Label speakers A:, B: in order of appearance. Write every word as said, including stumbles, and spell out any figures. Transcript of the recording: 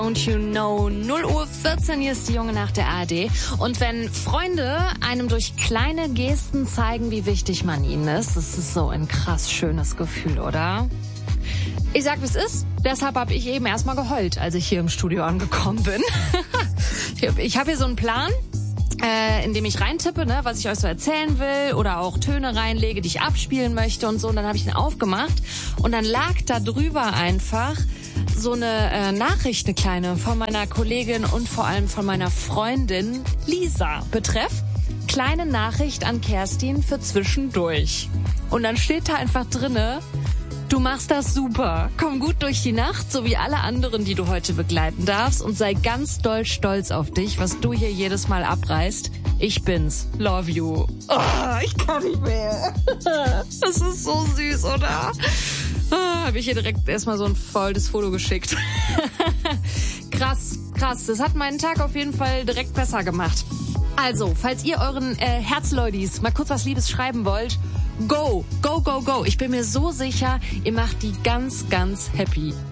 A: Don't you know, null Uhr vierzehn, hier ist die Junge nach der A R D. Und wenn Freunde einem durch kleine Gesten zeigen, wie wichtig man ihnen ist, das ist so ein krass schönes Gefühl, oder? Ich sag, wie es ist, deshalb habe ich eben erstmal geheult, als ich hier im Studio angekommen bin. Ich habe hier so einen Plan, äh, in dem ich reintippe, ne, was ich euch so erzählen will oder auch Töne reinlege, die ich abspielen möchte und so. Und dann habe ich ihn aufgemacht und dann lag da drüber einfach so eine äh, Nachricht, eine kleine, von meiner Kollegin und vor allem von meiner Freundin Lisa. Betreff: kleine Nachricht an Kerstin für zwischendurch. Und dann steht da einfach drinne: Du machst das super. Komm gut durch die Nacht, so wie alle anderen, die du heute begleiten darfst, und sei ganz doll stolz auf dich, was du hier jedes Mal abreißt. Ich bin's. Love you. Oh, ich kann nicht mehr. Das ist so süß, oder? Ah, habe ich hier direkt erstmal so ein volles Foto geschickt. Krass, krass. Das hat meinen Tag auf jeden Fall direkt besser gemacht. Also, falls ihr euren äh, Herzleudis mal kurz was Liebes schreiben wollt, go, go, go, go. Ich bin mir so sicher, ihr macht die ganz, ganz happy.